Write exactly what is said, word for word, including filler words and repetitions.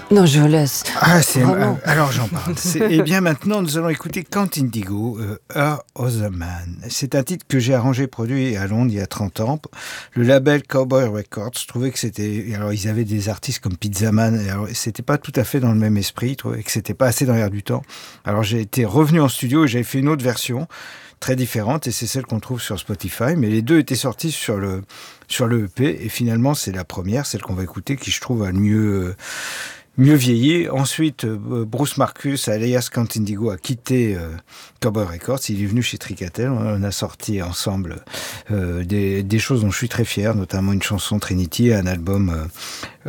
Non, je laisse. Ah, c'est... Vraiment. Alors j'en parle. C'est... Eh bien maintenant, nous allons écouter Count Indigo, euh, Her Other Man. C'est un titre que j'ai arrangé et produit à Londres il y a trente ans. Le label Cowboy Records, je trouvais que c'était... Alors ils avaient des artistes comme Pizza Man, et alors c'était pas tout à fait dans le même esprit, je trouvais que c'était pas assez dans l'air du temps. Alors j'ai été revenu en studio et j'avais fait une autre version, très différente, et c'est celle qu'on trouve sur Spotify, mais les deux étaient sortis sur le, sur le E P, et finalement c'est la première, celle qu'on va écouter, qui je trouve a le mieux... mieux vieilli. Ensuite, Bruce Marcus, alias Count Indigo, a quitté euh, Cowboy Records. Il est venu chez Tricatel. On a sorti ensemble euh, des, des choses dont je suis très fier, notamment une chanson Trinity et un album euh,